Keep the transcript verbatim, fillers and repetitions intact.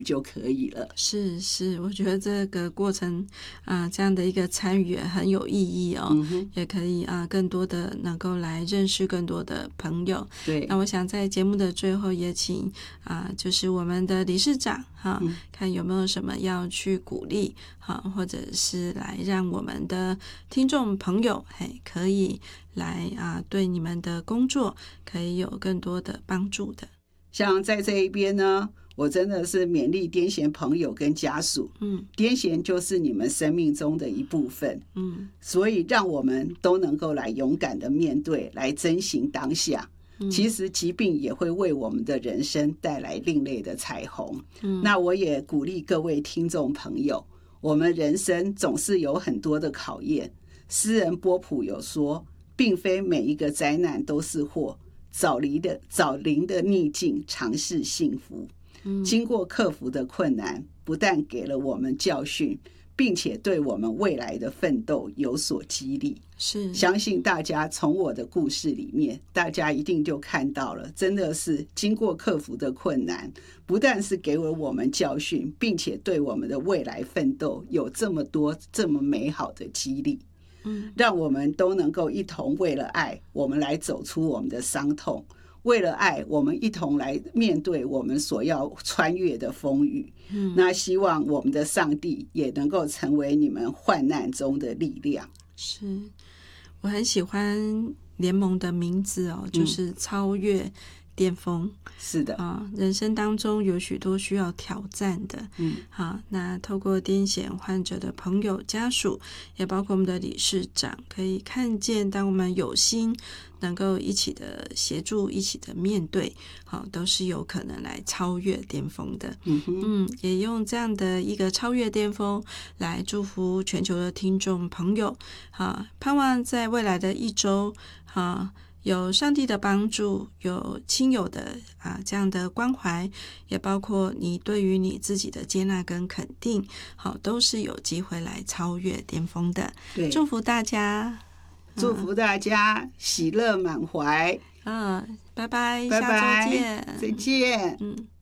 就可以了。 是是，我觉得这个过程啊、呃，这样的一个参与很有意义哦，嗯、也可以啊、呃，更多的能够来认识更多的朋友。 对， 那我想在节目的最后也请啊、呃，就是我们的理事长哈、嗯，看有没有什么要去鼓励哈，或者是来让我们的听众朋友嘿可以来啊、呃，对你们的工作可以有更多的帮助的。 像在这一边呢，我真的是勉励癫痫朋友跟家属，嗯，癫痫就是你们生命中的一部分，嗯，所以让我们都能够来勇敢的面对，来珍惜当下。嗯、其实疾病也会为我们的人生带来另类的彩虹。嗯，那我也鼓励各位听众朋友，我们人生总是有很多的考验。诗人波普有说，并非每一个灾难都是祸。早离的早临的逆境，尝试幸福。经过克服的困难，不但给了我们教训，并且对我们未来的奋斗有所激励。 是， 相信大家从我的故事里面，大家一定就看到了，真的是经过克服的困难，不但是给了我们教训，并且对我们的未来奋斗有这么多这么美好的激励。嗯，让我们都能够一同为了爱，我们来走出我们的伤痛；为了爱，我们一同来面对我们所要穿越的风雨。嗯，那希望我们的上帝也能够成为你们患难中的力量。 是，我很喜欢联盟的名字哦，就是超越巅峰。 是的啊，人生当中有许多需要挑战的，嗯，好，那透过癫痫患者的朋友家属，也包括我们的理事长，可以看见，当我们有心能够一起的协助，一起的面对，好，都是有可能来超越巅峰的。嗯嗯，也用这样的一个超越巅峰来祝福全球的听众朋友，好，盼望在未来的一周，好。有上帝的帮助，有亲友的啊这样的关怀，也包括你对于你自己的接纳跟肯定，好，都是有机会来超越巅峰的。 对， 祝福大家， 祝福大家喜乐满怀。 嗯，拜拜， 拜拜， 下周见， 再见。 嗯。